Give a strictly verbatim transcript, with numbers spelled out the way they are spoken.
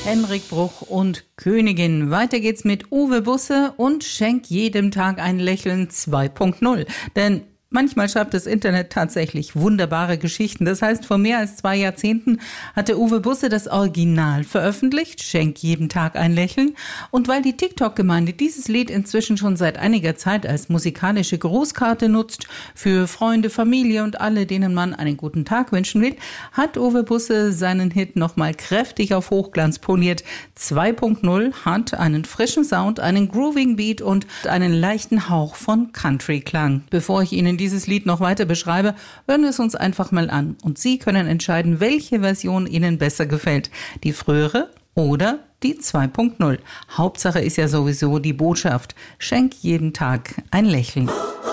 Henrik Bruch und Königin. Weiter geht's mit Uwe Busse und Schenk jedem Tag ein Lächeln zwei Punkt null. Denn manchmal schreibt das Internet tatsächlich wunderbare Geschichten. Das heißt, vor mehr als zwei Jahrzehnten hatte Uwe Busse das Original veröffentlicht, Schenk jedem Tag ein Lächeln. Und weil die TikTok-Gemeinde dieses Lied inzwischen schon seit einiger Zeit als musikalische Grußkarte nutzt, für Freunde, Familie und alle, denen man einen guten Tag wünschen will, hat Uwe Busse seinen Hit nochmal kräftig auf Hochglanz poliert. zwei Punkt null hat einen frischen Sound, einen grooving Beat und einen leichten Hauch von Country-Klang. Bevor ich Ihnen dieses Lied noch weiter beschreibe, hören wir es uns einfach mal an. Und Sie können entscheiden, welche Version Ihnen besser gefällt. Die frühere oder die zwei Punkt null. Hauptsache ist ja sowieso die Botschaft. Schenk jeden Tag ein Lächeln.